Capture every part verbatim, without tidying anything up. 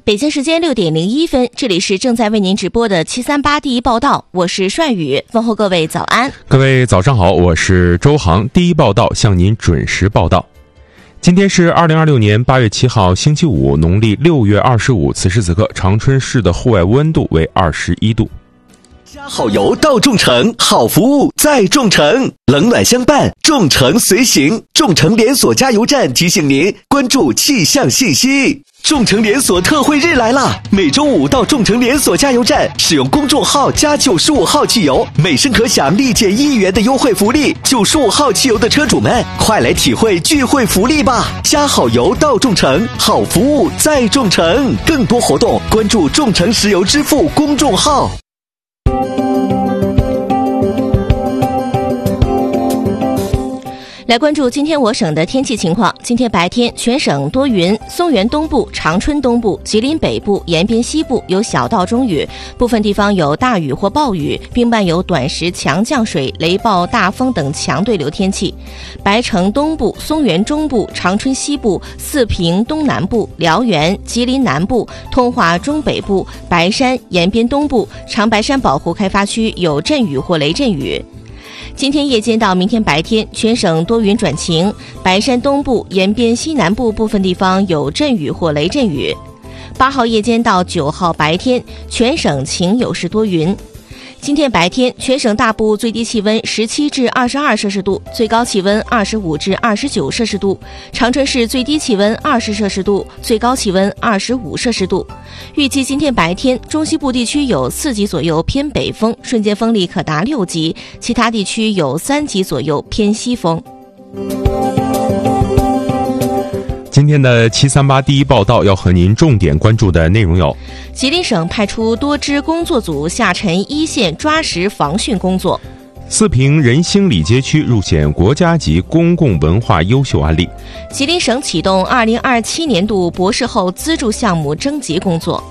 北京时间六点零一分，这里是正在为您直播的七三八第一报道，我是帅宇，问候各位早安。 各位早上好，我是周航，第一报道向您准时报道。今天是二零二六年八月七号星期五，农历六月二十五，此时此刻长春市的户外温度为二十一度。 加好油到众诚，好服务在众诚，冷暖相伴，众诚随行。众诚连锁加油站提醒您关注气象信息。众诚连锁特惠日来啦！每周五到众诚连锁加油站，使用公众号加九十五号汽油，每升可享立减一元的优惠福利。九十五号汽油的车主们，快来体会聚会福利吧！加好油到众诚，好服务在众诚。更多活动关注众诚石油支付公众号。 来关注今天我省的天气情况。今天白天全省多云，松原东部、长春东部、吉林北部、延边西部有小到中雨，部分地方有大雨或暴雨，并伴有短时强降水、雷暴、大风等强对流天气。白城东部、松原中部、长春西部、四平东南部、辽源、吉林南部、通化中北部、白山、延边东部、长白山保护开发区有阵雨或雷阵雨。今天夜间到明天白天，全省多云转晴，白山东部、延边西南部部分地方有阵雨或雷阵雨。八号夜间到九号白天，全省晴有时多云。今天白天，全省大部最低气温十七至二十二摄氏度，最高气温二十五至二十九摄氏度。长春市最低气温二十摄氏度，最高气温二十五摄氏度。预计今天白天，中西部地区有四级左右偏北风，瞬间风力可达六级，其他地区有三级左右偏西风。 今天的七三八第一报道要和您重点关注的内容有： 吉林省派出多支工作组下沉一线抓实防汛工作； 四平仁兴里街区入选国家级公共文化优秀案例； 吉林省启动二零二七年度博士后资助项目征集工作。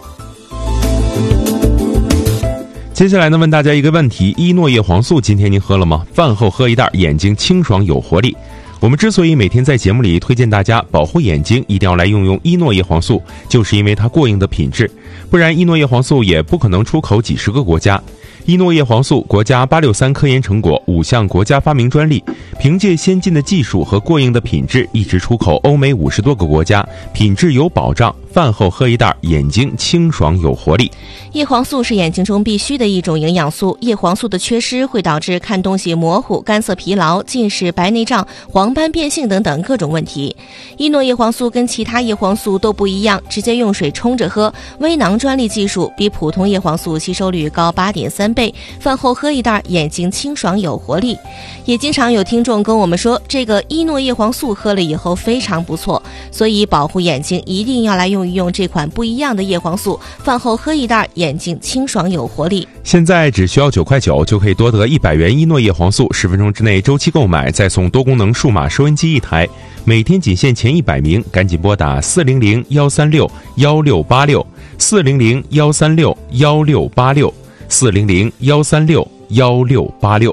接下来呢，问大家一个问题：依诺叶黄素今天您喝了吗？饭后喝一袋，眼睛清爽有活力。我们之所以每天在节目里推荐大家保护眼睛，一定要来用用依诺叶黄素，就是因为它过硬的品质，不然依诺叶黄素也不可能出口几十个国家。依诺叶黄素国家八六三科研成果，五项国家发明专利，凭借先进的技术和过硬的品质，一直出口欧美五十多个国家，品质有保障。饭后喝一袋，眼睛清爽有活力。 叶黄素是眼睛中必须的一种营养素，叶黄素的缺失会导致看东西模糊、干涩疲劳、近视、白内障、黄斑变性等等各种问题。依诺叶黄素跟其他叶黄素都不一样，直接用水冲着喝，微囊专利技术，比普通叶黄素吸收率高 八点三倍，饭后喝一袋，眼睛清爽有活力。也经常有听众跟我们说，这个依诺叶黄素喝了以后非常不错，所以保护眼睛一定要来用一用这款不一样的叶黄素，饭后喝一袋，眼睛清爽有活力。 现在只需要九块九就可以多得一百元依诺叶黄素，十分钟之内周期购买再送多功能数码收音机一台，每天仅限前一百名，赶紧拨打四零零幺三六幺六八六四零零幺三六幺六八六四零零幺三六幺六八六。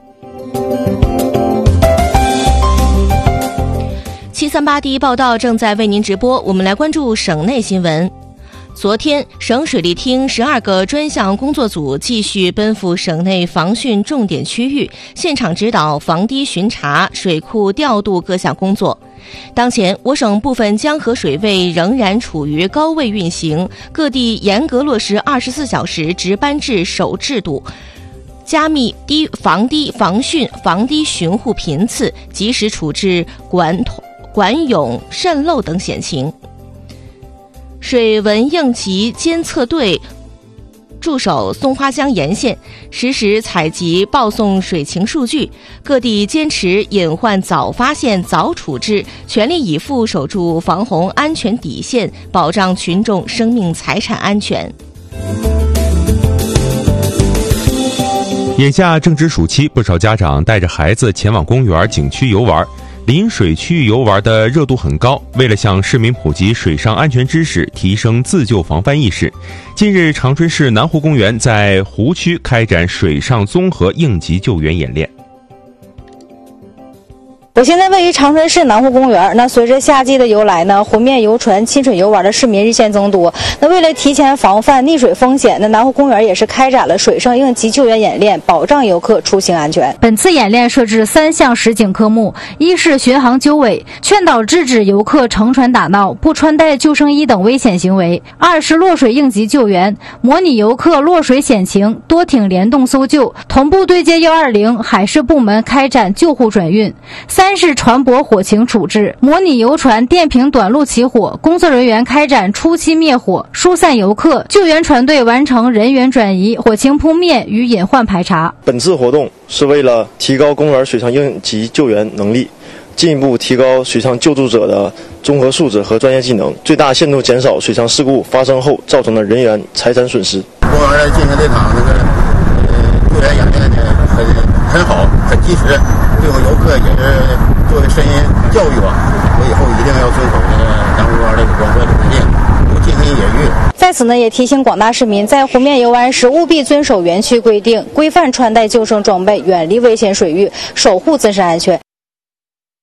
七三八第一报道正在为您直播，我们来关注省内新闻。昨天，省水利厅十二个专项工作组继续奔赴省内防汛重点区域，现场指导防堤巡查、水库调度各项工作。当前，我省部分江河水位仍然处于高位运行，各地严格落实二十四小时值班制守制度，加密堤防堤防汛防堤巡护频次，及时处置管管涌渗漏等险情。水文应急监测队驻守松花江沿线，实时采集报送水情数据，各地坚持隐患早发现早处置，全力以赴守住防洪安全底线，保障群众生命财产安全。 眼下正值暑期，不少家长带着孩子前往公园、景区游玩。临水区域游玩的热度很高，为了向市民普及水上安全知识，提升自救防范意识，近日长春市南湖公园在湖区开展水上综合应急救援演练。 我现在位于长春市南湖公园。那随着夏季的由来呢，湖面游船、亲水游玩的市民日渐增多。那为了提前防范溺水风险，那南湖公园也是开展了水上应急救援演练，保障游客出行安全。 本次演练设置三项实景科目：一是巡航纠尾，劝导制止游客乘船打闹、不穿戴救生衣等危险行为；二是落水应急救援，模拟游客落水险情，多艇联动搜救，同步对接一二零海事部门开展救护转运；三是船舶火情处置，模拟游船电瓶短路起火，工作人员开展初期灭火、疏散游客，救援船队完成人员转移、火情扑灭与隐患排查。 本次活动是为了提高公园水上应急救援能力，进一步提高水上救助者的综合素质和专业技能，最大限度减少水上事故发生后造成的人员财产损失。 公园进行这场那个呃救援演练呢，很很好，很及时，对我游客也是作为声音教育吧。我以后一定要遵守这个南湖公园的广播指令，不进行野浴。 在此呢，也提醒广大市民，在湖面游玩时务必遵守园区规定，规范穿戴救生装备，远离危险水域，守护自身安全。